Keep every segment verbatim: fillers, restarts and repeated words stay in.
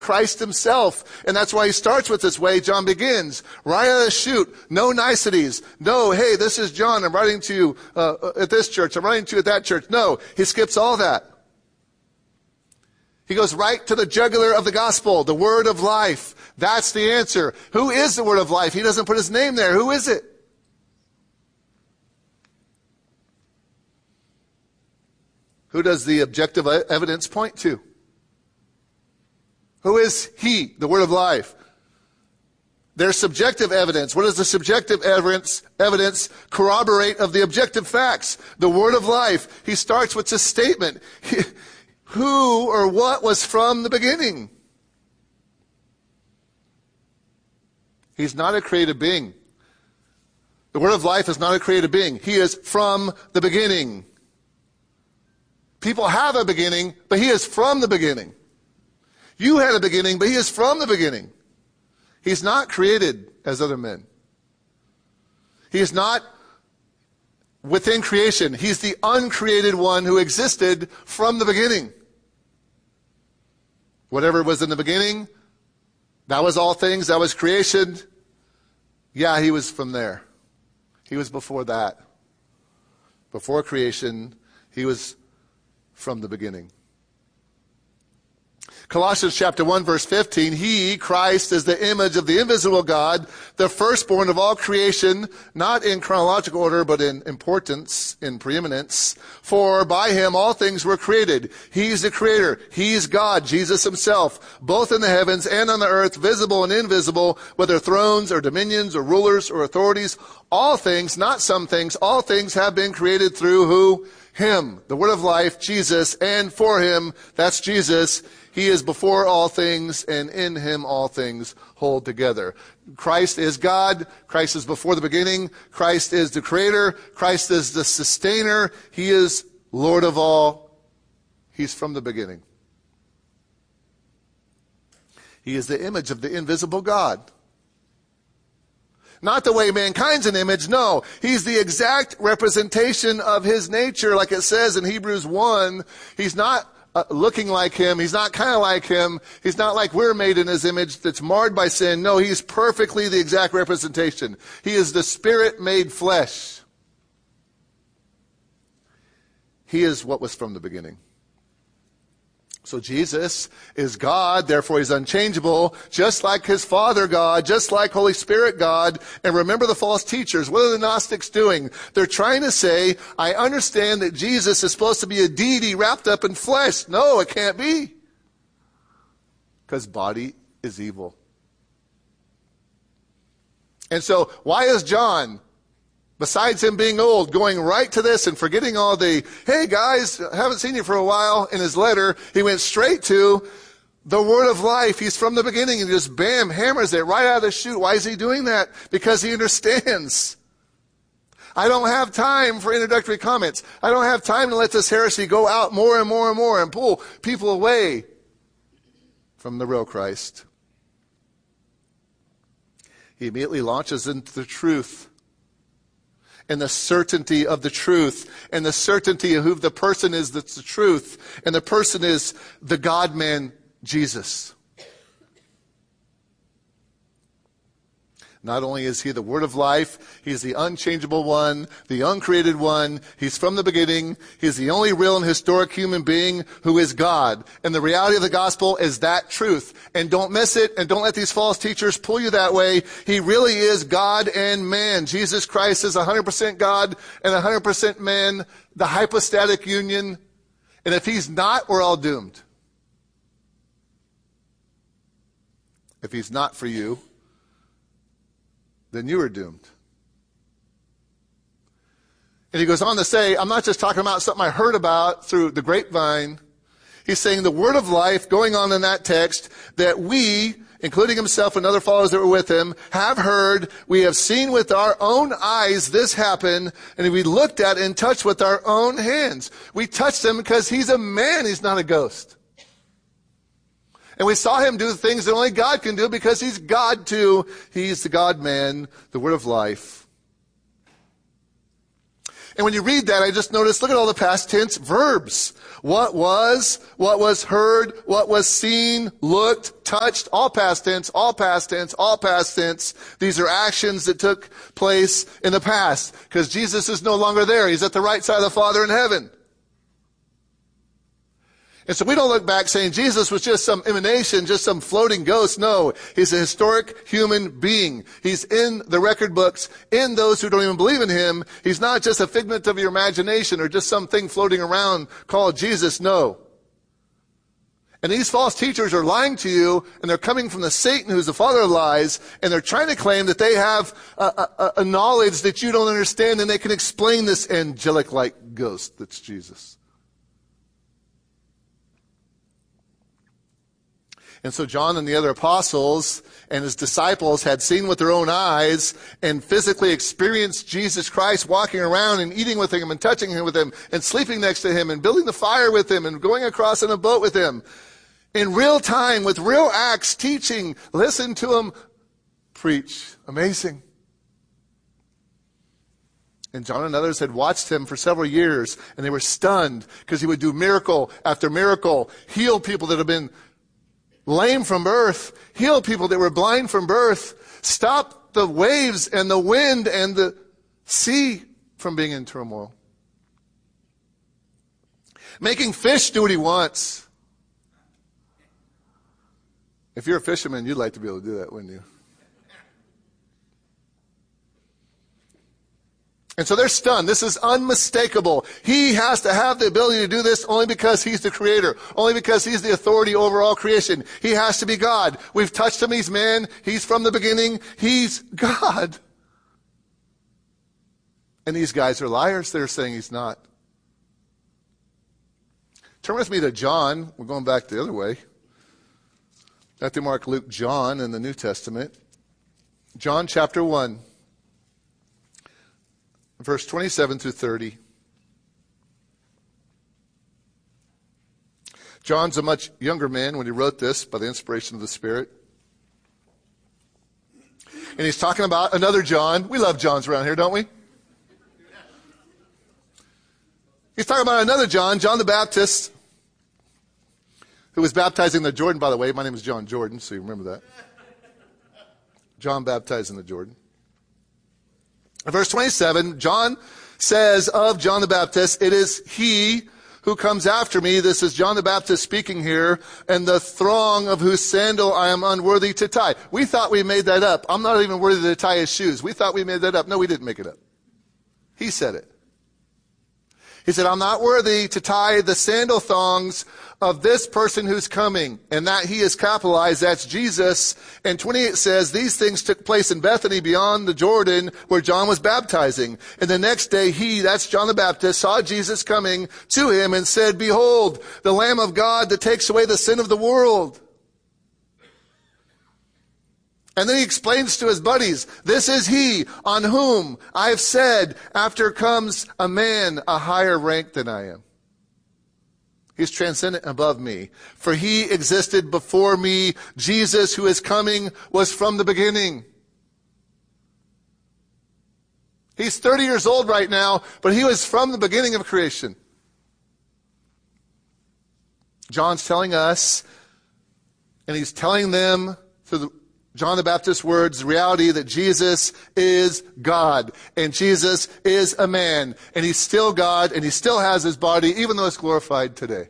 Christ himself. And that's why he starts with this way John begins. Right out of the chute, no niceties. No, hey, this is John. I'm writing to you uh, at this church. I'm writing to you at that church. No, he skips all that. He goes right to the jugular of the gospel, the word of life. That's the answer. Who is the word of life? He doesn't put his name there. Who is it? Who does the objective evidence point to? Who is he, the word of life? There's subjective evidence. What does the subjective evidence, evidence corroborate of the objective facts? The word of life. He starts with this statement. He, who or what was from the beginning? He's not a created being. The word of life is not a created being. He is from the beginning. People have a beginning, but he is from the beginning. You had a beginning, but he is from the beginning. He's not created as other men. He is not within creation. He's the uncreated one who existed from the beginning. Whatever was in the beginning, that was all things, that was creation. Yeah, he was from there. He was before that. Before creation, he was from the beginning. Colossians chapter one, verse fifteen, he, Christ, is the image of the invisible God, the firstborn of all creation, not in chronological order, but in importance, in preeminence. For by him all things were created. He's the creator. He's God, Jesus himself, both in the heavens and on the earth, visible and invisible, whether thrones or dominions or rulers or authorities. All things, not some things, all things have been created through who? Him, the word of life, Jesus, and for him, that's Jesus. He is before all things, and in him all things hold together. Christ is God. Christ is before the beginning. Christ is the creator. Christ is the sustainer. He is Lord of all. He's from the beginning. He is the image of the invisible God. Not the way mankind's an image, no. He's the exact representation of his nature, like it says in Hebrews one. He's not uh, looking like him. He's not kind of like him. He's not like we're made in his image that's marred by sin. No, he's perfectly the exact representation. He is the Spirit made flesh. He is what was from the beginning. So Jesus is God, therefore he's unchangeable, just like his Father God, just like Holy Spirit God. And remember the false teachers. What are the Gnostics doing? They're trying to say, I understand that Jesus is supposed to be a deity wrapped up in flesh. No, it can't be. Because body is evil. And so why is John, besides him being old, going right to this and forgetting all the, hey guys, I haven't seen you for a while, in his letter, he went straight to the word of life. He's from the beginning and just bam, hammers it right out of the chute. Why is he doing that? Because he understands. I don't have time for introductory comments. I don't have time to let this heresy go out more and more and more and pull people away from the real Christ. He immediately launches into the truth. And the certainty of the truth, and the certainty of who the person is that's the truth, and the person is the God-man, Jesus. Not only is he the word of life, he's the unchangeable one, the uncreated one. He's from the beginning. He's the only real and historic human being who is God. And the reality of the gospel is that truth. And don't miss it, and don't let these false teachers pull you that way. He really is God and man. Jesus Christ is one hundred percent God and one hundred percent man, the hypostatic union. And if he's not, we're all doomed. If he's not for you, then you are doomed. And he goes on to say, I'm not just talking about something I heard about through the grapevine. He's saying the word of life, going on in that text, that we, including himself and other followers that were with him, have heard, we have seen with our own eyes this happen, and we looked at and touched with our own hands. We touched him because he's a man, he's not a ghost. And we saw him do the things that only God can do because he's God too. He's the God-man, the word of life. And when you read that, I just noticed, look at all the past tense verbs. What was, what was heard, what was seen, looked, touched, all past tense, all past tense, all past tense. These are actions that took place in the past because Jesus is no longer there. He's at the right side of the Father in heaven. And so we don't look back saying Jesus was just some emanation, just some floating ghost. No, he's a historic human being. He's in the record books, in those who don't even believe in him. He's not just a figment of your imagination or just something floating around called Jesus. No. And these false teachers are lying to you, and they're coming from the Satan who's the father of lies, and they're trying to claim that they have a, a, a knowledge that you don't understand, and they can explain this angelic-like ghost that's Jesus. And so John and the other apostles and his disciples had seen with their own eyes and physically experienced Jesus Christ walking around and eating with him and touching him with him and sleeping next to him and building the fire with him and going across in a boat with him in real time with real acts, teaching. Listen to him preach. Amazing. And John and others had watched him for several years, and they were stunned because he would do miracle after miracle, heal people that have been lame from birth, heal people that were blind from birth, stop the waves and the wind and the sea from being in turmoil. Making fish do what he wants. If you're a fisherman, you'd like to be able to do that, wouldn't you? And so they're stunned. This is unmistakable. He has to have the ability to do this only because he's the creator, only because he's the authority over all creation. He has to be God. We've touched him. He's man. He's from the beginning. He's God. And these guys are liars. They're saying he's not. Turn with me to John. We're going back the other way. Matthew, Mark, Luke, John in the New Testament. John chapter one. Verse twenty-seven through thirty. John's a much younger man when he wrote this by the inspiration of the Spirit. And he's talking about another John. We love Johns around here, don't we? He's talking about another John, John the Baptist, who was baptizing the Jordan, by the way. My name is John Jordan, so you remember that. John baptized in the Jordan. Verse twenty-seven, John says of John the Baptist, it is he who comes after me. This is John the Baptist speaking here, and the thong of whose sandal I am unworthy to tie. We thought we made that up. I'm not even worthy to tie his shoes. We thought we made that up. No, we didn't make it up. He said it. He said, I'm not worthy to tie the sandal thongs of this person who's coming. And that he is capitalized, that's Jesus. And twenty-eight says, these things took place in Bethany beyond the Jordan where John was baptizing. And the next day he, that's John the Baptist, saw Jesus coming to him and said, behold, the Lamb of God that takes away the sin of the world. And then he explains to his buddies, this is he on whom I have said, after comes a man, a higher rank than I am. He's transcendent above me. For he existed before me. Jesus, who is coming, was from the beginning. He's thirty years old right now, but he was from the beginning of creation. John's telling us, and he's telling them through the John the Baptist's words, the reality that Jesus is God, and Jesus is a man, and he's still God, and he still has his body, even though it's glorified today.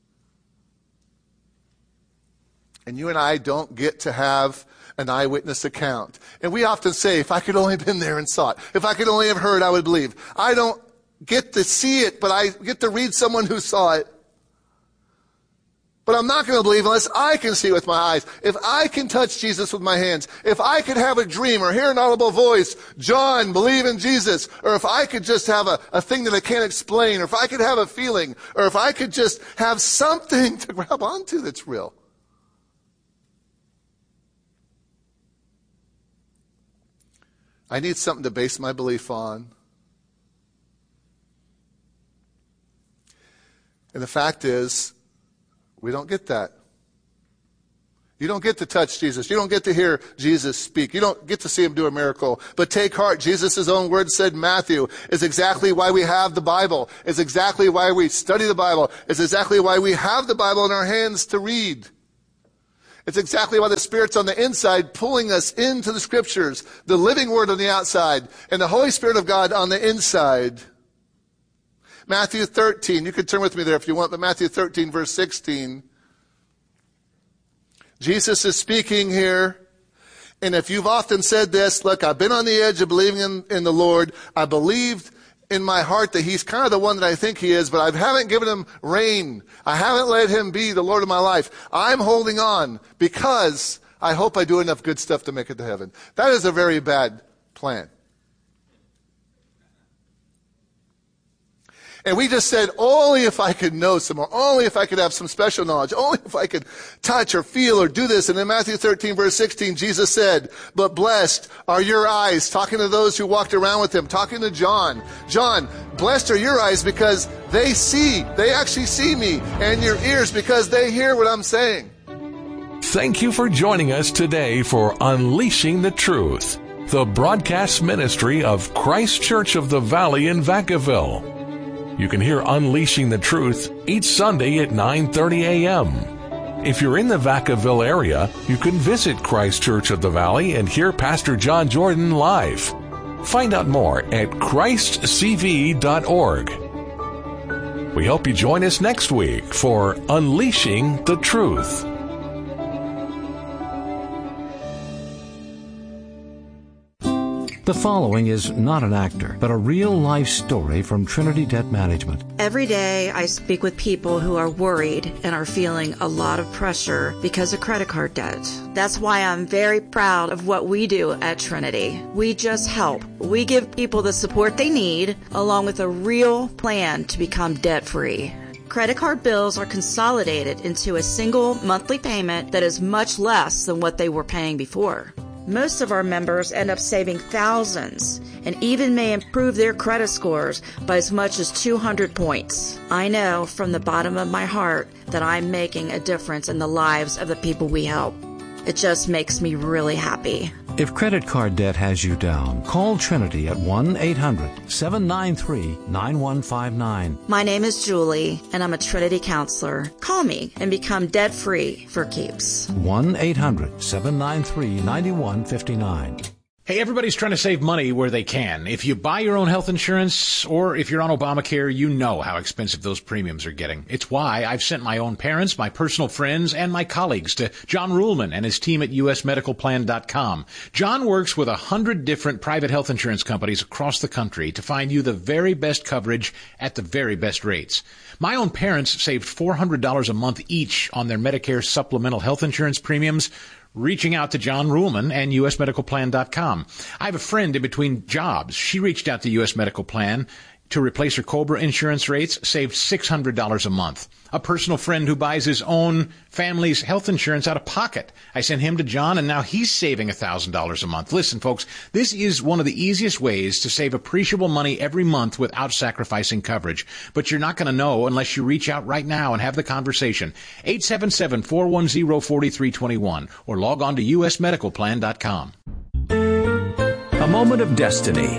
And you and I don't get to have an eyewitness account. And we often say, if I could only have been there and saw it, if I could only have heard, I would believe. I don't get to see it, but I get to read someone who saw it. But I'm not going to believe unless I can see with my eyes. If I can touch Jesus with my hands, if I could have a dream or hear an audible voice, John, believe in Jesus, or if I could just have a, a thing that I can't explain, or if I could have a feeling, or if I could just have something to grab onto that's real. I need something to base my belief on. And the fact is, we don't get that. You don't get to touch Jesus. You don't get to hear Jesus speak. You don't get to see him do a miracle. But take heart, Jesus' own words said, Matthew, is exactly why we have the Bible. Is exactly why we study the Bible. Is exactly why we have the Bible in our hands to read. It's exactly why the Spirit's on the inside pulling us into the Scriptures, the living Word on the outside, and the Holy Spirit of God on the inside. Matthew thirteen, you can turn with me there if you want, but Matthew thirteen, verse sixteen. Jesus is speaking here, and if you've often said this, look, I've been on the edge of believing in, in the Lord. I believed in my heart that he's kind of the one that I think he is, but I haven't given him reign. I haven't let him be the Lord of my life. I'm holding on because I hope I do enough good stuff to make it to heaven. That is a very bad plan. And we just said, only if I could know some more, only if I could have some special knowledge, only if I could touch or feel or do this. And in Matthew thirteen, verse sixteen, Jesus said, but blessed are your eyes, talking to those who walked around with him, talking to John. John, blessed are your eyes because they see, they actually see me, and your ears because they hear what I'm saying. Thank you for joining us today for Unleashing the Truth, the broadcast ministry of Christ Church of the Valley in Vacaville. You can hear Unleashing the Truth each Sunday at nine thirty a.m. If you're in the Vacaville area, you can visit Christ Church of the Valley and hear Pastor John Jordan live. Find out more at christ c v dot org. We hope you join us next week for Unleashing the Truth. The following is not an actor, but a real-life story from Trinity Debt Management. Every day I speak with people who are worried and are feeling a lot of pressure because of credit card debt. That's why I'm very proud of what we do at Trinity. We just help. We give people the support they need, along with a real plan to become debt-free. Credit card bills are consolidated into a single monthly payment that is much less than what they were paying before. Most of our members end up saving thousands and even may improve their credit scores by as much as two hundred points. I know from the bottom of my heart that I'm making a difference in the lives of the people we help. It just makes me really happy. If credit card debt has you down, call Trinity at one eight hundred seven nine three nine one five nine. My name is Julie, and I'm a Trinity counselor. Call me and become debt-free for keeps. one eight hundred seven nine three nine one five nine. Hey, everybody's trying to save money where they can. If you buy your own health insurance or if you're on Obamacare, you know how expensive those premiums are getting. It's why I've sent my own parents, my personal friends, and my colleagues to John Ruhlman and his team at U S medical plan dot com. John works with a hundred different private health insurance companies across the country to find you the very best coverage at the very best rates. My own parents saved four hundred dollars a month each on their Medicare supplemental health insurance premiums, reaching out to John Ruhlman and U S medical plan dot com. I have a friend in between jobs. She reached out to U S Medical Plan to replace her COBRA insurance rates, saved six hundred dollars a month. A personal friend who buys his own family's health insurance out of pocket. I sent him to John, and now he's saving one thousand dollars a month. Listen, folks, this is one of the easiest ways to save appreciable money every month without sacrificing coverage. But you're not going to know unless you reach out right now and have the conversation. eight seven seven, four one zero, four three two one or log on to U S medical plan dot com. A moment of destiny.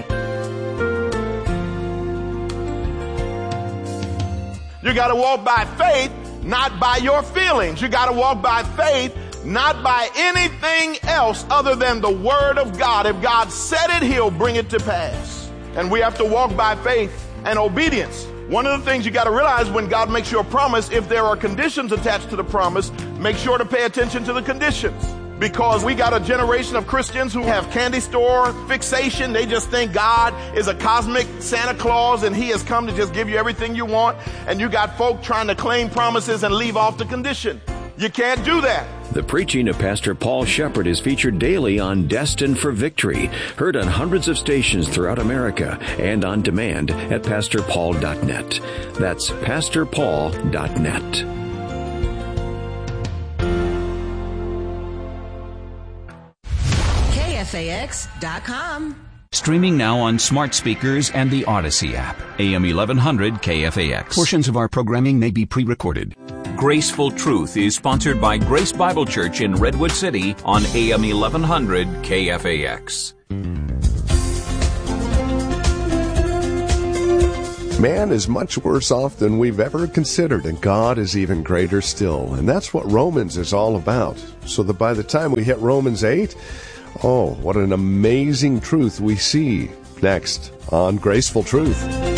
You got to walk by faith, not by your feelings. You got to walk by faith, not by anything else other than the Word of God. If God said it, He'll bring it to pass. And we have to walk by faith and obedience. One of the things you got to realize when God makes you a promise, if there are conditions attached to the promise, make sure to pay attention to the conditions. Because we got a generation of Christians who have candy store fixation. They just think God is a cosmic Santa Claus and He has come to just give you everything you want. And you got folk trying to claim promises and leave off the condition. You can't do that. The preaching of Pastor Paul Shepherd is featured daily on Destined for Victory, heard on hundreds of stations throughout America and on demand at pastor paul dot net. That's pastor paul dot net. K F A X dot com. Streaming now on smart speakers and the Odyssey app. A M eleven hundred K F A X. Portions of our programming may be pre-recorded. Graceful Truth is sponsored by Grace Bible Church in Redwood City on A M eleven hundred K F A X. Man is much worse off than we've ever considered, and God is even greater still. And that's what Romans is all about. So that by the time we hit Romans eight, oh, what an amazing truth we see next on Graceful Truth.